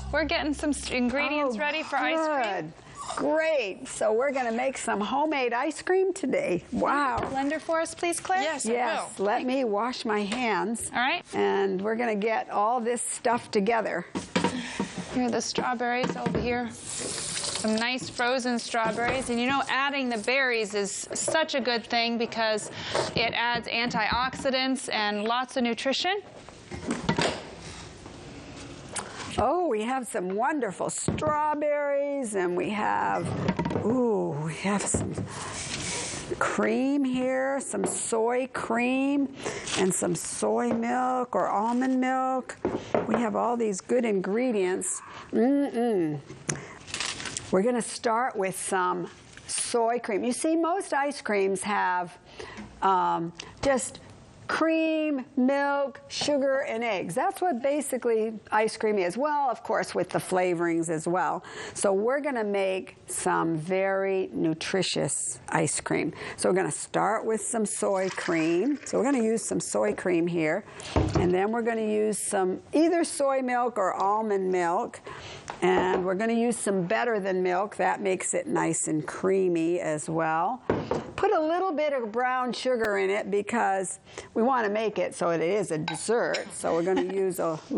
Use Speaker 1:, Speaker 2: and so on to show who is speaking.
Speaker 1: we're getting some ingredients ready for ice cream.
Speaker 2: Great. So we're going to make some homemade ice cream today. Wow.
Speaker 1: Blender for us, please, Claire?
Speaker 3: Yes, I will.
Speaker 2: Let me wash my hands.
Speaker 1: All right.
Speaker 2: And we're going to get all this stuff together.
Speaker 1: Here are the strawberries over here. Some nice frozen strawberries. And you know, adding the berries is such a good thing because it adds antioxidants and lots of nutrition.
Speaker 2: Oh, we have some wonderful strawberries, and we have some cream here, some soy cream, and some soy milk or almond milk. We have all these good ingredients. We're going to start with some soy cream. You see, most ice creams have just cream, milk, sugar, and eggs. That's what basically ice cream is. Well, of course, with the flavorings as well. So we're going to make some very nutritious ice cream. So we're going to start with some soy cream. So we're going to use some soy cream here. And then we're going to use some either soy milk or almond milk. And we're going to use some better than milk. That makes it nice and creamy as well. Put a little bit of brown sugar in it because we want to make it so it is a dessert. So we're going to use a